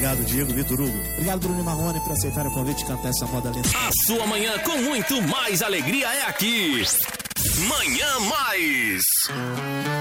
Obrigado, Diego, Vitor Hugo. Obrigado, Bruno Marrone, por aceitar o convite de cantar essa moda linda. A sua manhã com muito mais alegria é aqui. Manhã Mais.